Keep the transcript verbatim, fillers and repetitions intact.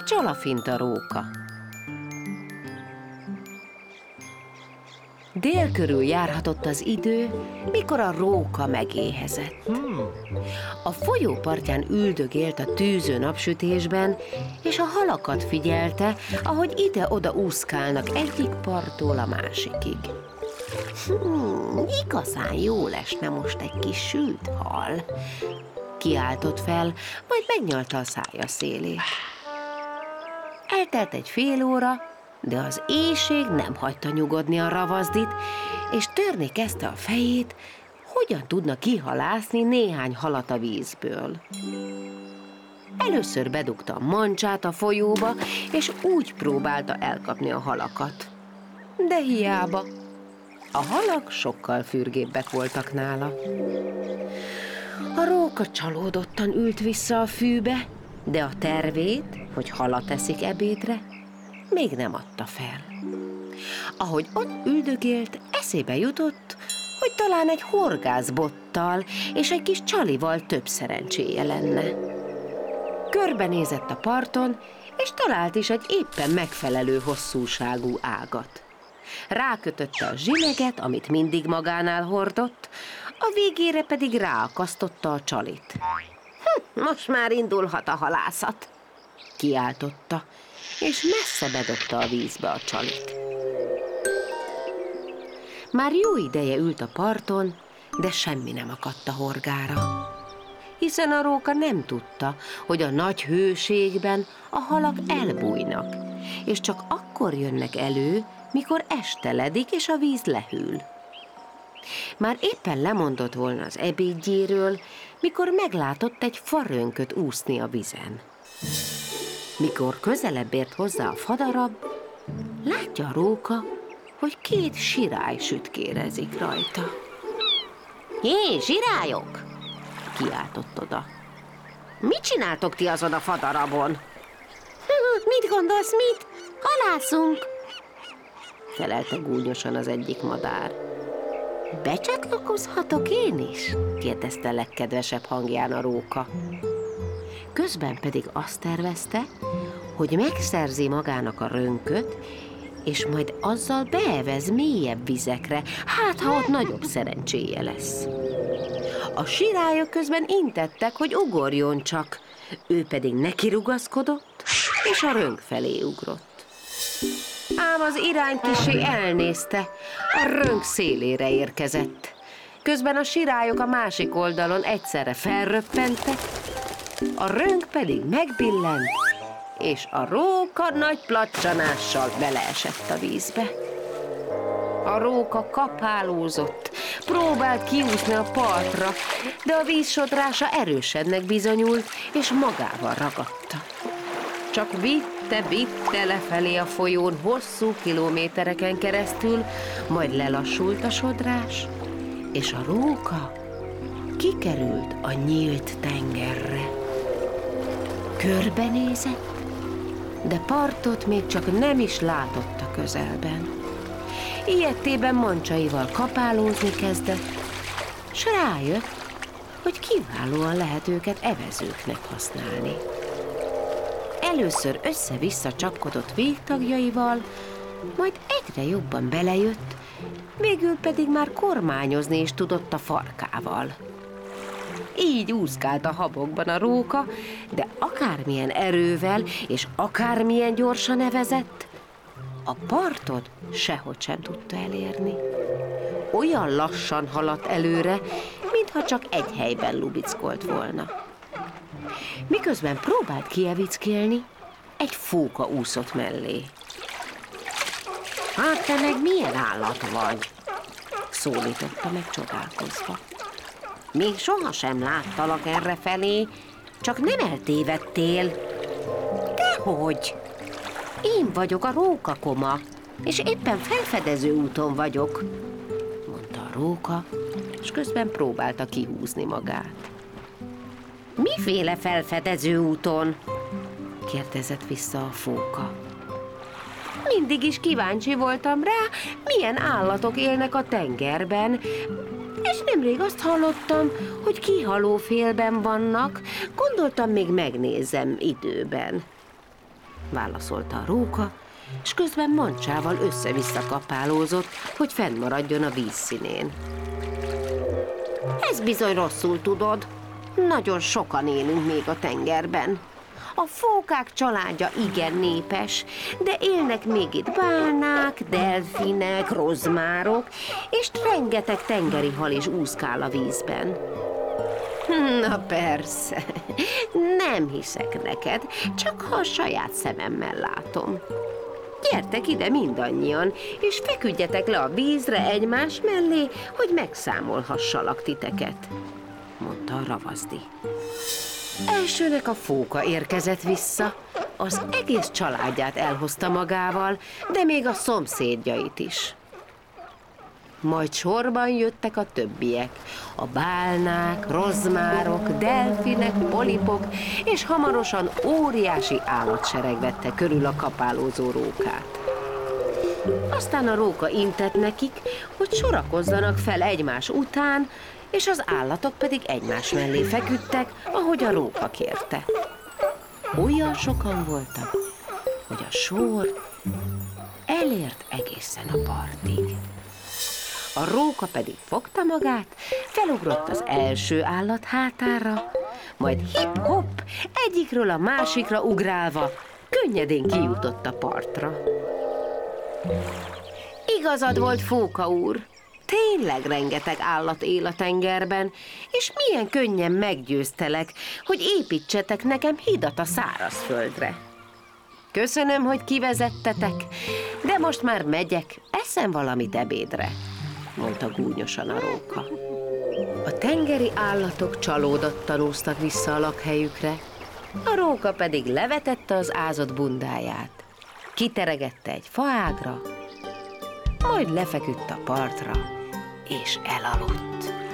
csalafint a róka. Dél körül járhatott az idő, mikor a róka megéhezett. A folyó partján üldögélt a tűző napsütésben, és a halakat figyelte, ahogy ide-oda úszkálnak egyik parttól a másikig. Hmm, igazán jól esne most egy kis sült hal. Kiáltott fel, majd megnyalta a szája szélét. Eltelt egy fél óra, de az éhség nem hagyta nyugodni a ravazdit, és törni kezdte a fejét, hogyan tudna kihalászni néhány halat a vízből. Először bedugta a mancsát a folyóba, és úgy próbálta elkapni a halakat. De hiába. A halak sokkal fürgébbek voltak nála. A róka csalódottan ült vissza a fűbe, de a tervét, hogy halat eszik ebédre, még nem adta fel. Ahogy ott üldögélt, eszébe jutott, hogy talán egy horgászbottal és egy kis csalival több szerencséje lenne. Körbenézett a parton, és talált is egy éppen megfelelő hosszúságú ágat. Rákötötte a zsileget, amit mindig magánál hordott, a végére pedig ráakasztotta a csalit. Hm, most már indulhat a halászat, kiáltotta, és messze bedobta a vízbe a csalit. Már jó ideje ült a parton, de semmi nem akadt a horgára. Hiszen a róka nem tudta, hogy a nagy hőségben a halak elbújnak, és csak akkor jönnek elő, mikor esteledik és a víz lehűl. Már éppen lemondott volna az ebédjéről, mikor meglátott egy farönköt úszni a vizen. Mikor közelebb ért hozzá a fadarab, látja a róka, hogy két sirály sütkérezik rajta. Jé, sirályok! Kiáltott oda. Mit csináltok ti azon a fadarabon? Mit gondolsz, mit? Halászunk! Felelte gúnyosan az egyik madár. Becsatlakozhatok én is? Kérdezte legkedvesebb hangján a róka. Közben pedig azt tervezte, hogy megszerzi magának a rönköt, és majd azzal beevez mélyebb vizekre, hát ha ott nagyobb szerencséje lesz. A sirályok közben intettek, hogy ugorjon csak, ő pedig nekirugaszkodott, és a rönk felé ugrott. Ám az irány kissé elnézte, a rönk szélére érkezett. Közben a sirályok a másik oldalon egyszerre felröppentek, a rönk pedig megbillent, és a róka nagy placsanással beleesett a vízbe. A róka kapálózott, próbált kiúszni a partra, de a vízsodrása erősebbnek bizonyult, és magával ragadta. Csak vitte, vitte lefelé a folyón hosszú kilométereken keresztül, majd lelassult a sodrás, és a róka kikerült a nyílt tengerre. Körbenézett, de partot még csak nem is látott a közelben. Ilyetében mancsaival kapálózni kezdett, s rájött, hogy kiválóan lehet őket evezőknek használni. Először össze-vissza csapkodott végtagjaival, majd egyre jobban belejött, végül pedig már kormányozni is tudott a farkával. Így úszkált a habokban a róka, de akármilyen erővel és akármilyen gyorsan evezett, a partot sehogy sem tudta elérni. Olyan lassan haladt előre, mintha csak egy helyben lubickolt volna. Miközben próbált kievickélni, egy fóka úszott mellé. Hát te meg milyen állat vagy? Szólította meg csodálkozva. Még sohasem láttalak errefelé, csak nem eltévedtél. Dehogy! Én vagyok a rókakoma, és éppen felfedező úton vagyok, mondta a róka, és közben próbálta kihúzni magát. Miféle felfedező úton? Kérdezett vissza a fóka. Mindig is kíváncsi voltam rá, milyen állatok élnek a tengerben, és nemrég azt hallottam, hogy kihalófélben vannak, gondoltam, még megnézem időben. válaszolta a róka, és közben mancsával össze-vissza kapálózott, hogy fennmaradjon a vízszínén. Ez bizony rosszul tudod. Nagyon sokan élünk még a tengerben. A fókák családja igen népes, de élnek még itt bálnák, delfinek, rozmárok, és rengeteg tengeri hal is úszkál a vízben. Na persze, nem hiszek neked, csak ha a saját szememmel látom. Gyertek ide mindannyian, és feküdjetek le a vízre egymás mellé, hogy megszámolhassalak titeket, mondta a ravaszdi. Elsőnek a fóka érkezett vissza, az egész családját elhozta magával, de még a szomszédjait is. Majd sorban jöttek a többiek, a bálnák, rozmárok, delfinek, polipok, és hamarosan óriási állatsereg vette körül a kapálózó rókát. Aztán a róka intett nekik, hogy sorakozzanak fel egymás után, és az állatok pedig egymás mellé feküdtek, ahogy a róka kérte. Olyan sokan voltak, hogy a sor elért egészen a partig. A róka pedig fogta magát, felugrott az első állat hátára, majd hip-hop, egyikről a másikra ugrálva, könnyedén kijutott a partra. Igazad volt, Fóka úr, tényleg rengeteg állat él a tengerben, és milyen könnyen meggyőztelek, hogy építsetek nekem hidat a szárazföldre. Köszönöm, hogy kivezettetek, de most már megyek, eszem valamit ebédre, mondta gúnyosan a róka. A tengeri állatok csalódottan úsztak vissza a lakhelyükre, a róka pedig levetette az ázott bundáját, kiteregette egy faágra, majd lefeküdt a partra, és elaludt.